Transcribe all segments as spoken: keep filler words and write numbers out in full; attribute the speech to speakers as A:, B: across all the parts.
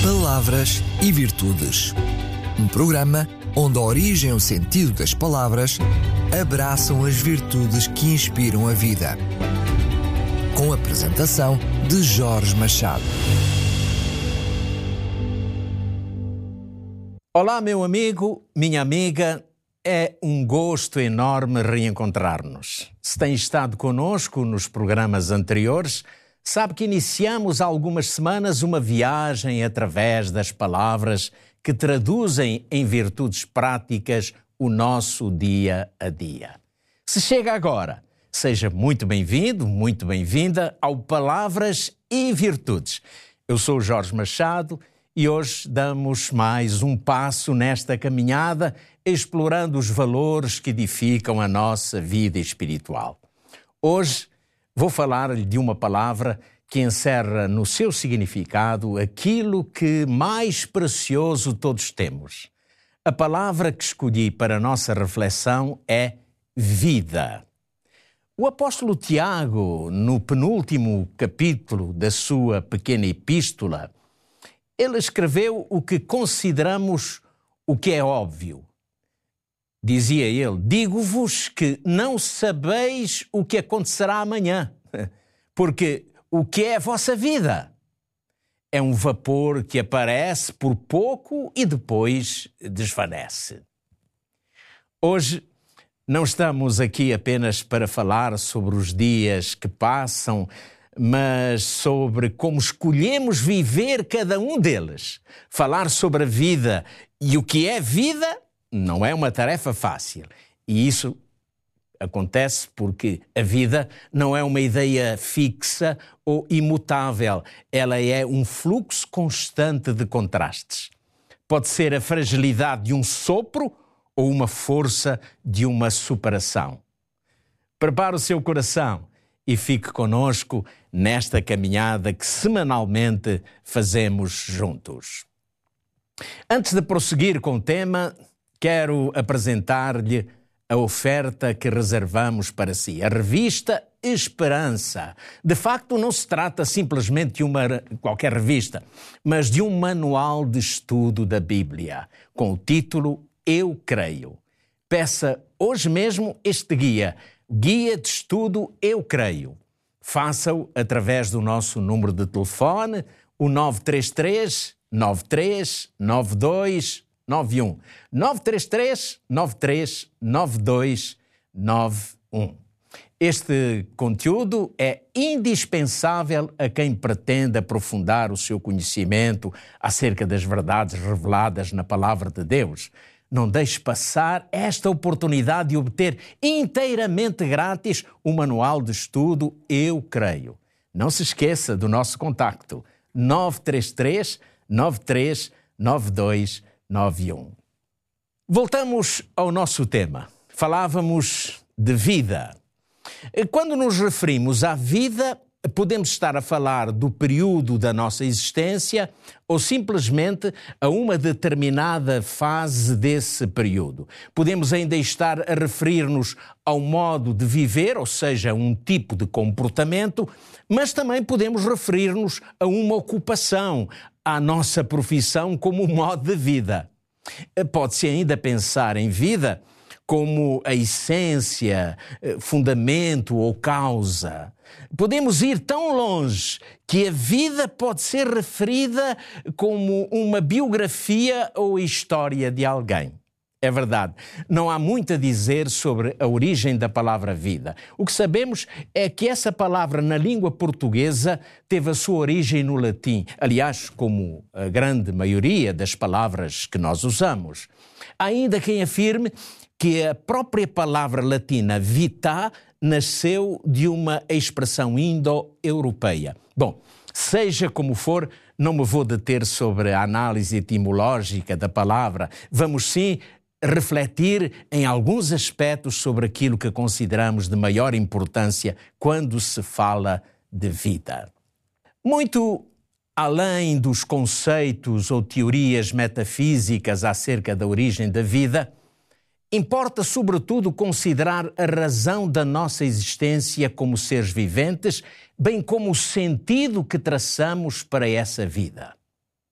A: Palavras e Virtudes. Um programa onde a origem e o sentido das palavras abraçam as virtudes que inspiram a vida. Com a apresentação de Jorge Machado.
B: Olá, meu amigo, minha amiga. É um gosto enorme reencontrar-nos. Se tem estado conosco nos programas anteriores, sabe que iniciamos há algumas semanas uma viagem através das palavras que traduzem em virtudes práticas o nosso dia a dia. Se chega agora, seja muito bem-vindo, muito bem-vinda ao Palavras e Virtudes. Eu sou o Jorge Machado e hoje damos mais um passo nesta caminhada, explorando os valores que edificam a nossa vida espiritual. Hoje vou falar-lhe de uma palavra que encerra no seu significado aquilo que mais precioso todos temos. A palavra que escolhi para a nossa reflexão é vida. O apóstolo Tiago, no penúltimo capítulo da sua pequena epístola, ele escreveu o que consideramos o que é óbvio. Dizia ele: digo-vos que não sabeis o que acontecerá amanhã, porque o que é a vossa vida? É um vapor que aparece por pouco e depois desvanece. Hoje não estamos aqui apenas para falar sobre os dias que passam, mas sobre como escolhemos viver cada um deles. Falar sobre a vida e o que é vida não é uma tarefa fácil. E isso acontece porque a vida não é uma ideia fixa ou imutável. Ela é um fluxo constante de contrastes. Pode ser a fragilidade de um sopro ou uma força de uma superação. Prepare o seu coração e fique conosco nesta caminhada que semanalmente fazemos juntos. Antes de prosseguir com o tema, quero apresentar-lhe a oferta que reservamos para si, a revista Esperança. De facto, não se trata simplesmente de uma qualquer revista, mas de um manual de estudo da Bíblia, com o título Eu Creio. Peça hoje mesmo este guia, Guia de Estudo Eu Creio. Faça-o através do nosso número de telefone, o nove três três, nove três nove dois nove um. nove três três, nove três nove dois nove um. Este conteúdo é indispensável a quem pretende aprofundar o seu conhecimento acerca das verdades reveladas na Palavra de Deus. Não deixe passar esta oportunidade de obter inteiramente grátis o manual de estudo Eu Creio. Não se esqueça do nosso contacto nove três três, nove três nove dois nove um. Voltamos ao nosso tema. Falávamos de vida. Quando nos referimos à vida, podemos estar a falar do período da nossa existência ou simplesmente a uma determinada fase desse período. Podemos ainda estar a referir-nos ao modo de viver, ou seja, um tipo de comportamento, mas também podemos referir-nos a uma ocupação, à nossa profissão como modo de vida. Pode-se ainda pensar em vida como a essência, fundamento ou causa. Podemos ir tão longe que a vida pode ser referida como uma biografia ou história de alguém. É verdade, não há muito a dizer sobre a origem da palavra vida. O que sabemos é que essa palavra na língua portuguesa teve a sua origem no latim, aliás, como a grande maioria das palavras que nós usamos. Há ainda quem afirme que a própria palavra latina vita nasceu de uma expressão indo-europeia. Bom, seja como for, não me vou deter sobre a análise etimológica da palavra. Vamos sim refletir em alguns aspectos sobre aquilo que consideramos de maior importância quando se fala de vida. Muito além dos conceitos ou teorias metafísicas acerca da origem da vida, importa sobretudo considerar a razão da nossa existência como seres viventes, bem como o sentido que traçamos para essa vida.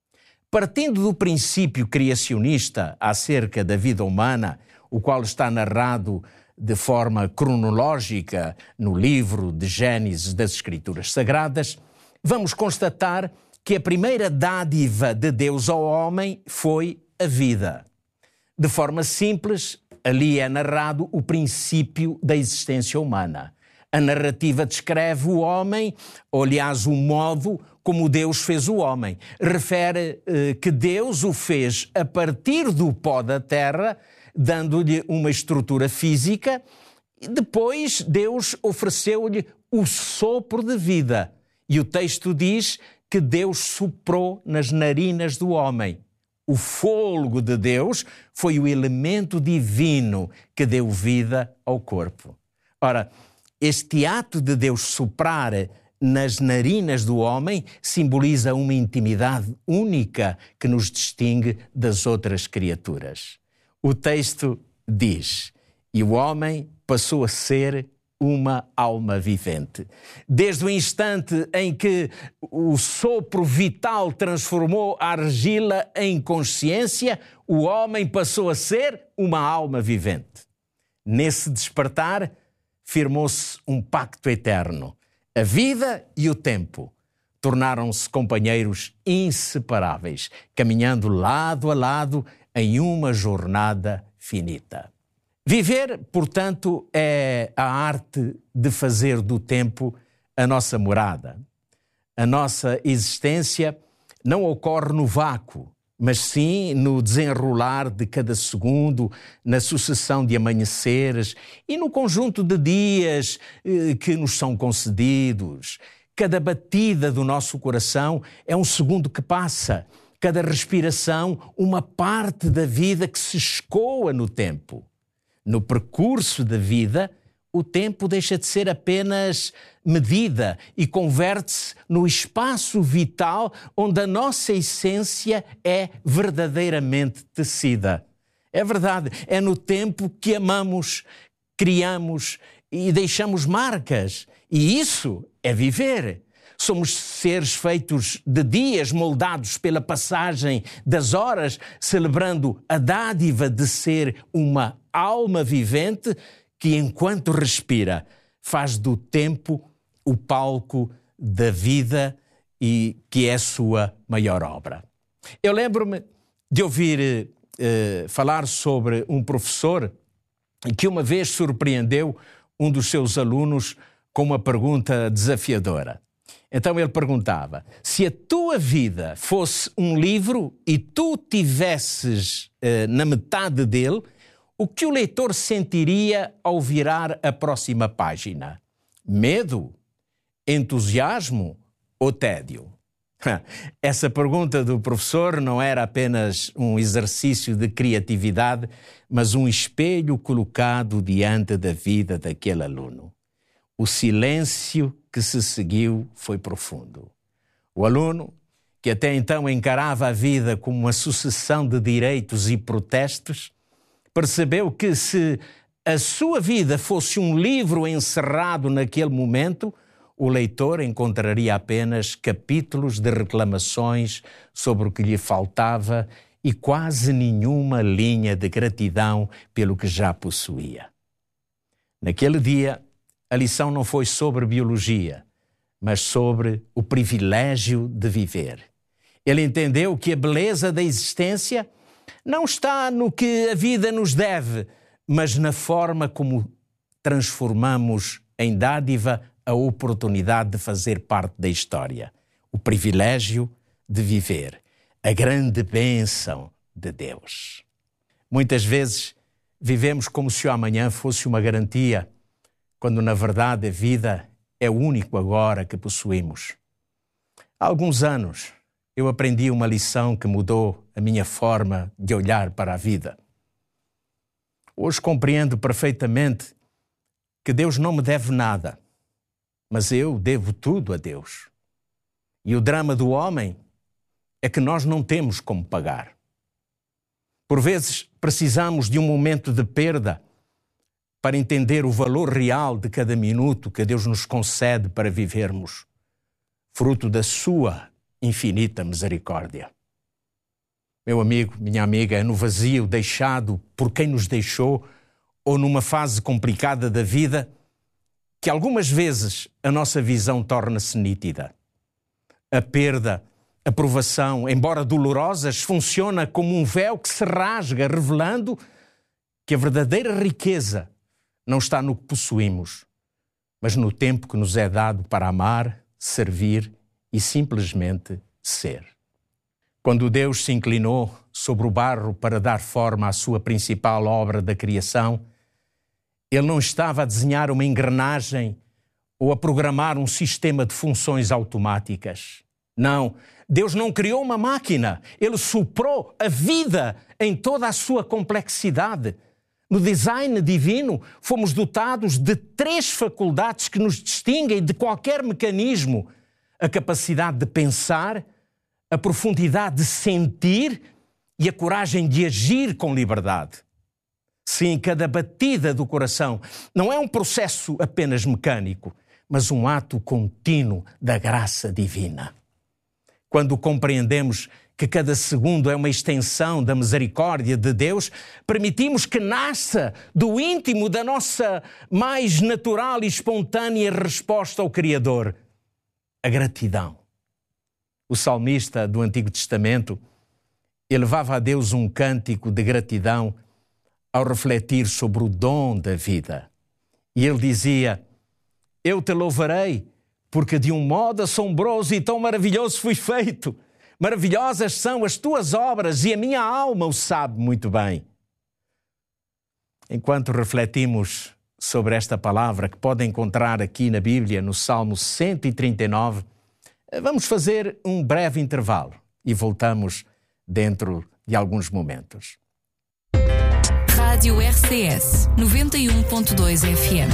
B: Partindo do princípio criacionista acerca da vida humana, o qual está narrado de forma cronológica no livro de Gênesis das Escrituras Sagradas, vamos constatar que a primeira dádiva de Deus ao homem foi a vida. De forma simples, ali é narrado o princípio da existência humana. A narrativa descreve o homem, ou aliás o modo como Deus fez o homem. Refere eh, que Deus o fez a partir do pó da terra, dando-lhe uma estrutura física, e depois Deus ofereceu-lhe o sopro de vida. E o texto diz que Deus soprou nas narinas do homem. O fôlego de Deus foi o elemento divino que deu vida ao corpo. Ora, este ato de Deus soprar nas narinas do homem simboliza uma intimidade única que nos distingue das outras criaturas. O texto diz: e o homem passou a ser uma alma vivente. Desde o instante em que o sopro vital transformou a argila em consciência, o homem passou a ser uma alma vivente. Nesse despertar, firmou-se um pacto eterno. A vida e o tempo tornaram-se companheiros inseparáveis, caminhando lado a lado em uma jornada finita. Viver, portanto, é a arte de fazer do tempo a nossa morada. A nossa existência não ocorre no vácuo, mas sim no desenrolar de cada segundo, na sucessão de amanheceres e no conjunto de dias eh, que nos são concedidos. Cada batida do nosso coração é um segundo que passa, cada respiração uma parte da vida que se escoa no tempo. No percurso da vida, o tempo deixa de ser apenas medida e converte-se no espaço vital onde a nossa essência é verdadeiramente tecida. É verdade, é no tempo que amamos, criamos e deixamos marcas. E isso é viver. Somos seres feitos de dias, moldados pela passagem das horas, celebrando a dádiva de ser uma alma vivente que, enquanto respira, faz do tempo o palco da vida e que é a sua maior obra. Eu lembro-me de ouvir eh, falar sobre um professor que uma vez surpreendeu um dos seus alunos com uma pergunta desafiadora. Então ele perguntava: se a tua vida fosse um livro e tu tivesses eh, na metade dele, o que o leitor sentiria ao virar a próxima página? Medo? Entusiasmo ou tédio? Essa pergunta do professor não era apenas um exercício de criatividade, mas um espelho colocado diante da vida daquele aluno. O silêncio que se seguiu foi profundo. O aluno, que até então encarava a vida como uma sucessão de direitos e protestos, percebeu que se a sua vida fosse um livro encerrado naquele momento, o leitor encontraria apenas capítulos de reclamações sobre o que lhe faltava e quase nenhuma linha de gratidão pelo que já possuía. Naquele dia, a lição não foi sobre biologia, mas sobre o privilégio de viver. Ele entendeu que a beleza da existência não está no que a vida nos deve, mas na forma como transformamos em dádiva a oportunidade de fazer parte da história. O privilégio de viver, a grande bênção de Deus. Muitas vezes vivemos como se o amanhã fosse uma garantia, quando na verdade a vida é o único agora que possuímos. Há alguns anos eu aprendi uma lição que mudou a minha forma de olhar para a vida. Hoje compreendo perfeitamente que Deus não me deve nada, mas eu devo tudo a Deus. E o drama do homem é que nós não temos como pagar. Por vezes precisamos de um momento de perda para entender o valor real de cada minuto que Deus nos concede para vivermos, fruto da sua infinita misericórdia. Meu amigo, minha amiga, é no vazio deixado por quem nos deixou ou numa fase complicada da vida que algumas vezes a nossa visão torna-se nítida. A perda, a provação, embora dolorosas, funciona como um véu que se rasga, revelando que a verdadeira riqueza não está no que possuímos, mas no tempo que nos é dado para amar, servir e simplesmente ser. Quando Deus se inclinou sobre o barro para dar forma à sua principal obra da criação, Ele não estava a desenhar uma engrenagem ou a programar um sistema de funções automáticas. Não, Deus não criou uma máquina. Ele soprou a vida em toda a sua complexidade. No design divino, fomos dotados de três faculdades que nos distinguem de qualquer mecanismo: a capacidade de pensar, a profundidade de sentir e a coragem de agir com liberdade. Sim, cada batida do coração não é um processo apenas mecânico, mas um ato contínuo da graça divina. Quando compreendemos que cada segundo é uma extensão da misericórdia de Deus, permitimos que nasça do íntimo da nossa mais natural e espontânea resposta ao Criador: a gratidão. O salmista do Antigo Testamento elevava a Deus um cântico de gratidão ao refletir sobre o dom da vida. E ele dizia: eu te louvarei, porque de um modo assombroso e tão maravilhoso fui feito. Maravilhosas são as tuas obras e a minha alma o sabe muito bem. Enquanto refletimos sobre esta palavra que pode encontrar aqui na Bíblia, no Salmo cento e trinta e nove, vamos fazer um breve intervalo e voltamos dentro de alguns momentos.
C: Rádio R C S noventa e um ponto dois F M.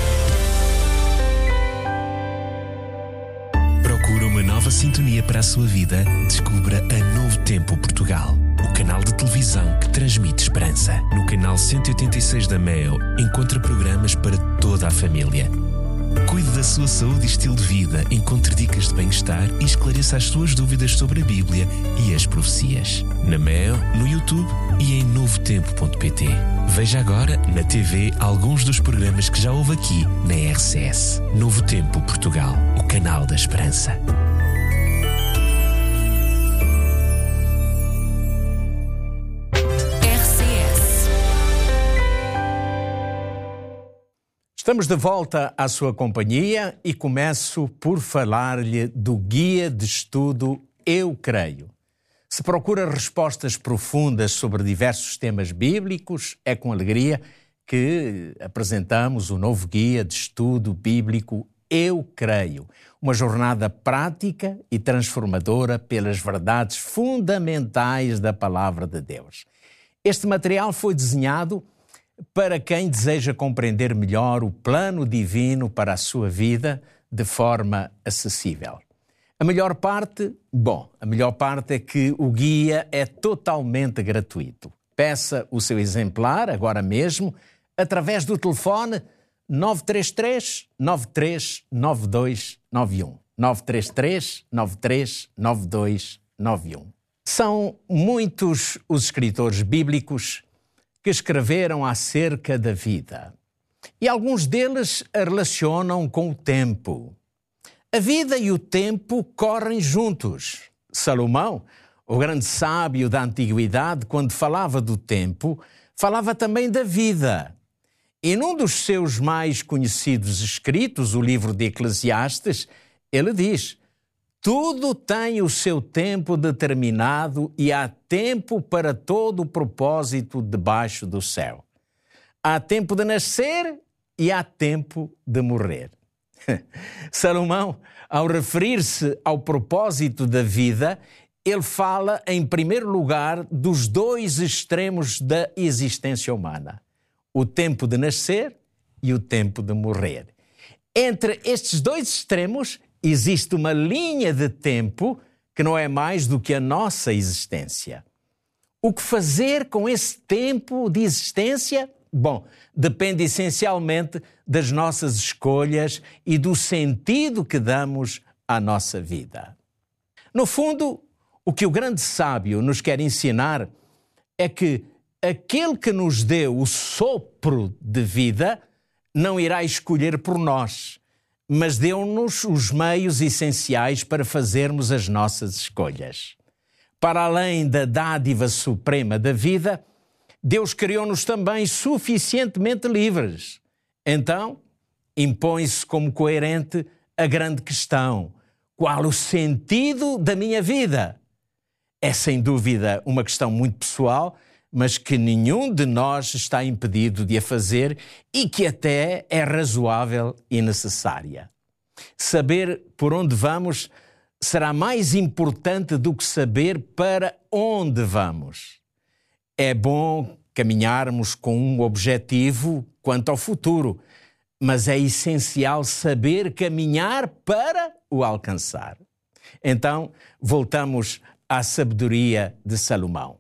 D: Procura uma nova sintonia para a sua vida? Descubra a Novo Tempo Portugal, o canal de televisão que transmite esperança. No canal cento e oitenta e seis da Meo, encontra programas para toda a família. Cuide da sua saúde e estilo de vida, encontre dicas de bem-estar e esclareça as suas dúvidas sobre a Bíblia e as profecias. Na Meo, no YouTube e em novo tempo ponto pt. Veja agora na T V alguns dos programas que já houve aqui na R C S. Novo Tempo Portugal, o canal da esperança.
B: Estamos de volta à sua companhia e começo por falar-lhe do guia de estudo Eu Creio. Se procura respostas profundas sobre diversos temas bíblicos, é com alegria que apresentamos o novo guia de estudo bíblico Eu Creio, uma jornada prática e transformadora pelas verdades fundamentais da Palavra de Deus. Este material foi desenhado para quem deseja compreender melhor o plano divino para a sua vida de forma acessível. A melhor parte, bom, a melhor parte é que o guia é totalmente gratuito. Peça o seu exemplar agora mesmo através do telefone nove três três, nove três nove dois nove um. nove três três, nove três nove dois nove um. São muitos os escritores bíblicos que escreveram acerca da vida. E alguns deles a relacionam com o tempo. A vida e o tempo correm juntos. Salomão, o grande sábio da antiguidade, quando falava do tempo, falava também da vida. E num dos seus mais conhecidos escritos, o livro de Eclesiastes, ele diz: tudo tem o seu tempo determinado e há tempo para todo o propósito debaixo do céu. Há tempo de nascer e há tempo de morrer. Salomão, ao referir-se ao propósito da vida, ele fala, em primeiro lugar, dos dois extremos da existência humana: o tempo de nascer e o tempo de morrer. Entre estes dois extremos, existe uma linha de tempo que não é mais do que a nossa existência. O que fazer com esse tempo de existência? Bom, depende essencialmente das nossas escolhas e do sentido que damos à nossa vida. No fundo, O que o grande sábio nos quer ensinar é que aquele que nos deu o sopro de vida não irá escolher por nós, mas deu-nos os meios essenciais para fazermos as nossas escolhas. Para além da dádiva suprema da vida, Deus criou-nos também suficientemente livres. Então, impõe-se como coerente a grande questão: qual o sentido da minha vida? É sem dúvida uma questão muito pessoal, mas que nenhum de nós está impedido de a fazer e que até é razoável e necessária. Saber por onde vamos será mais importante do que saber para onde vamos. É bom caminharmos com um objetivo quanto ao futuro, mas é essencial saber caminhar para o alcançar. Então, voltamos à sabedoria de Salomão.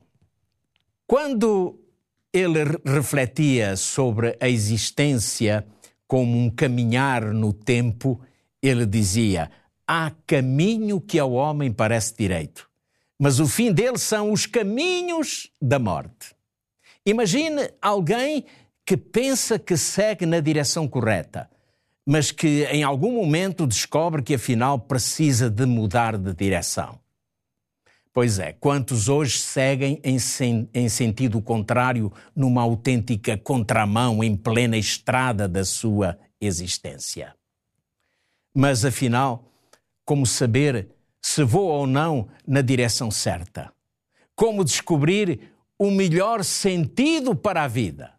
B: Quando ele refletia sobre a existência como um caminhar no tempo, ele dizia: há caminho que ao homem parece direito, mas o fim dele são os caminhos da morte. Imagine alguém que pensa que segue na direção correta, mas que em algum momento descobre que afinal precisa de mudar de direção. Pois é, quantos hoje seguem em, sen- em sentido contrário numa autêntica contramão em plena estrada da sua existência? Mas afinal, como saber se vou ou não na direção certa? Como descobrir o melhor sentido para a vida?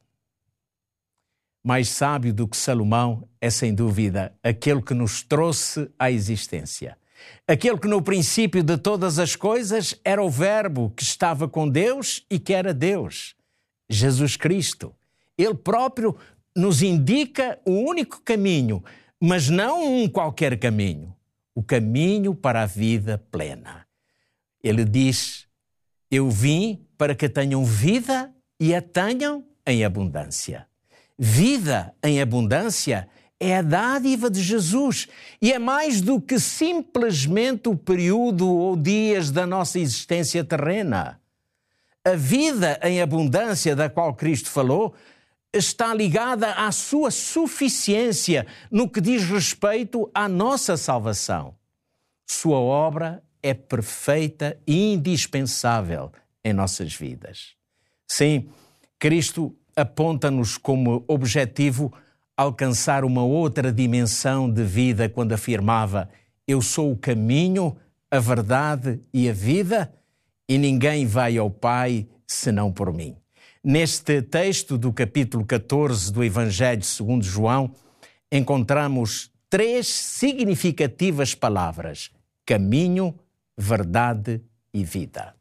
B: Mais sábio do que Salomão é, sem dúvida, aquele que nos trouxe à existência. Aquele que no princípio de todas as coisas era o Verbo que estava com Deus e que era Deus, Jesus Cristo. Ele próprio nos indica o único caminho, mas não um qualquer caminho, o caminho para a vida plena. Ele diz: eu vim para que tenham vida e a tenham em abundância. Vida em abundância é a dádiva de Jesus e é mais do que simplesmente o período ou dias da nossa existência terrena. A vida em abundância da qual Cristo falou está ligada à sua suficiência no que diz respeito à nossa salvação. Sua obra é perfeita e indispensável em nossas vidas. Sim, Cristo aponta-nos como objetivo alcançar uma outra dimensão de vida quando afirmava: eu sou o caminho, a verdade e a vida, e ninguém vai ao Pai senão por mim. Neste texto do capítulo catorze do Evangelho segundo João, encontramos três significativas palavras: caminho, verdade e vida.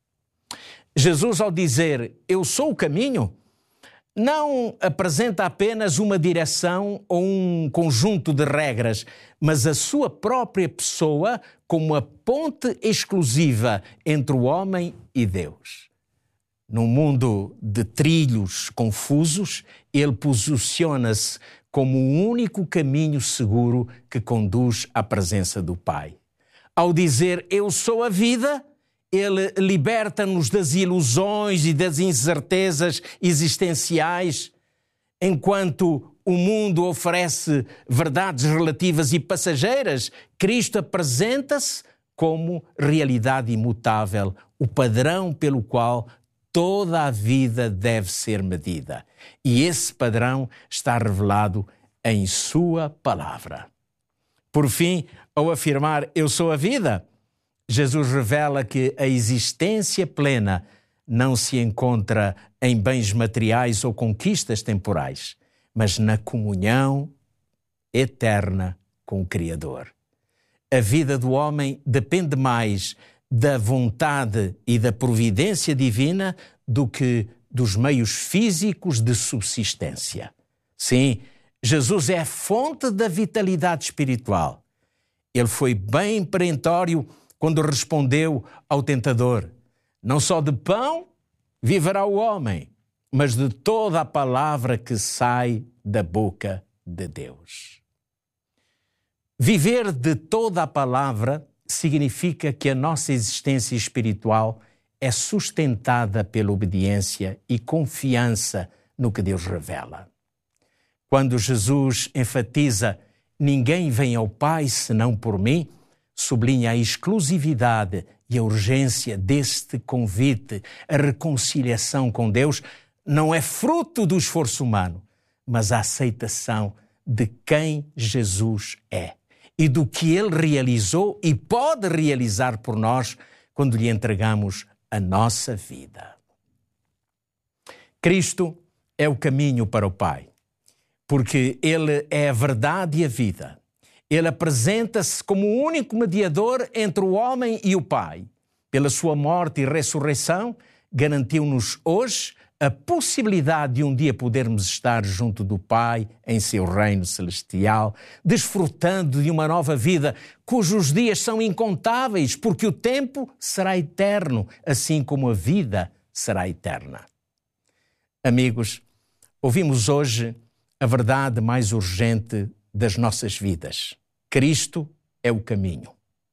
B: Jesus, ao dizer eu sou o caminho, não apresenta apenas uma direção ou um conjunto de regras, mas a sua própria pessoa como a ponte exclusiva entre o homem e Deus. Num mundo de trilhos confusos, ele posiciona-se como o único caminho seguro que conduz à presença do Pai. Ao dizer eu sou a vida, ele liberta-nos das ilusões e das incertezas existenciais, enquanto o mundo oferece verdades relativas e passageiras. Cristo apresenta-se como realidade imutável, o padrão pelo qual toda a vida deve ser medida. E esse padrão está revelado em sua palavra. Por fim, ao afirmar eu sou a vida, Jesus revela que a existência plena não se encontra em bens materiais ou conquistas temporais, mas na comunhão eterna com o Criador. A vida do homem depende mais da vontade e da providência divina do que dos meios físicos de subsistência. Sim, Jesus é a fonte da vitalidade espiritual. Ele foi bem perentório quando respondeu ao tentador: não só de pão viverá o homem, mas de toda a palavra que sai da boca de Deus. Viver de toda a palavra significa que a nossa existência espiritual é sustentada pela obediência e confiança no que Deus revela. Quando Jesus enfatiza "ninguém vem ao Pai senão por mim", sublinha a exclusividade e a urgência deste convite. A reconciliação com Deus não é fruto do esforço humano, mas a aceitação de quem Jesus é e do que Ele realizou e pode realizar por nós quando lhe entregamos a nossa vida. Cristo é o caminho para o Pai, porque Ele é a verdade e a vida. Ele apresenta-se como o único mediador entre o homem e o Pai. Pela sua morte e ressurreição, garantiu-nos hoje a possibilidade de um dia podermos estar junto do Pai em seu reino celestial, desfrutando de uma nova vida cujos dias são incontáveis, porque o tempo será eterno, assim como a vida será eterna. Amigos, ouvimos hoje a verdade mais urgente das nossas vidas. Cristo é o caminho.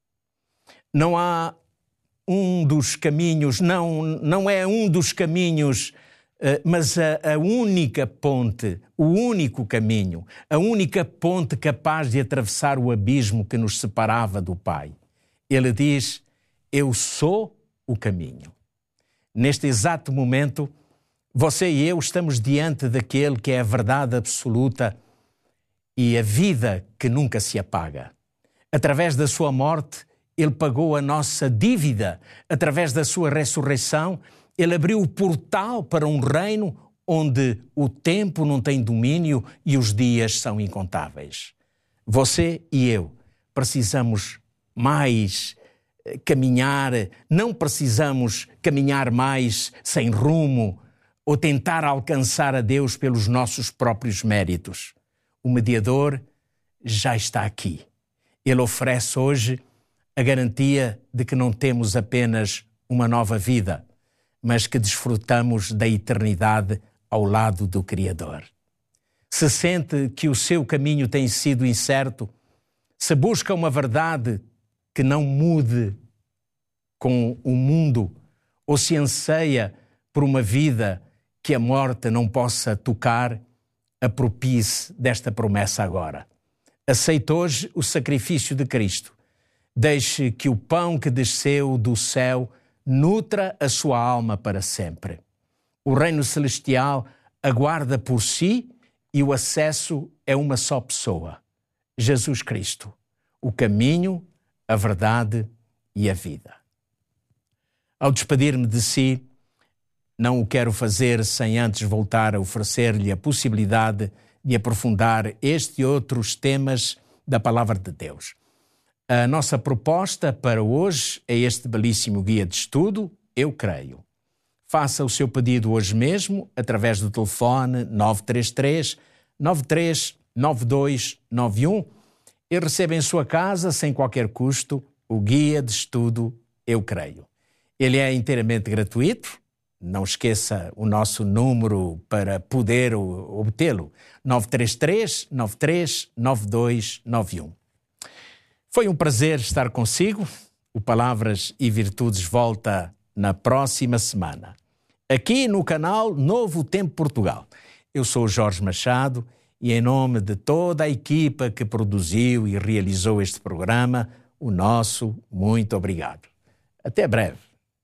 B: Não há um dos caminhos, não, não é um dos caminhos, mas a, a única ponte, o único caminho, a única ponte capaz de atravessar o abismo que nos separava do Pai. Ele diz: eu sou o caminho. Neste exato momento, você e eu estamos diante daquele que é a verdade absoluta e a vida que nunca se apaga. Através da sua morte, Ele pagou a nossa dívida. Através da sua ressurreição, Ele abriu o portal para um reino onde o tempo não tem domínio e os dias são incontáveis. Você e eu precisamos mais caminhar, não precisamos caminhar mais sem rumo ou tentar alcançar a Deus pelos nossos próprios méritos. O mediador já está aqui. Ele oferece hoje a garantia de que não temos apenas uma nova vida, mas que desfrutamos da eternidade ao lado do Criador. Se sente que o seu caminho tem sido incerto, se busca uma verdade que não mude com o mundo, ou se anseia por uma vida que a morte não possa tocar, apropie-se desta promessa agora. Aceite hoje o sacrifício de Cristo. Deixe que o pão que desceu do céu nutra a sua alma para sempre. O reino celestial aguarda por si e o acesso é uma só pessoa: Jesus Cristo, o caminho, a verdade e a vida. Ao despedir-me de si, não o quero fazer sem antes voltar a oferecer-lhe a possibilidade de aprofundar este e outros temas da Palavra de Deus. A nossa proposta para hoje é este belíssimo guia de estudo, Eu Creio. Faça o seu pedido hoje mesmo através do telefone nove três três, nove três nove dois nove um e receba em sua casa, sem qualquer custo, o guia de estudo Eu Creio. Ele é inteiramente gratuito. Não esqueça o nosso número para poder obtê-lo, nove três três, nove três nove dois nove um. Foi um prazer estar consigo. O Palavras e Virtudes volta na próxima semana, aqui no canal Novo Tempo Portugal. Eu sou Jorge Machado e, em nome de toda a equipa que produziu e realizou este programa, o nosso muito obrigado. Até breve.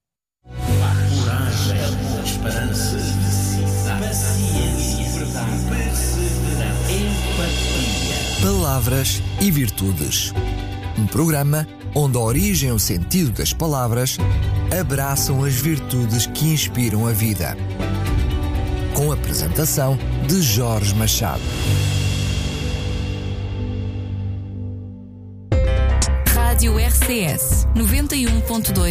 B: Coragem, esperança, paciência, perseverança, empatia.
A: Palavras e Virtudes. Um programa onde a origem e o sentido das palavras abraçam as virtudes que inspiram a vida. Com a apresentação de Jorge Machado.
C: Rádio R C S noventa e um ponto dois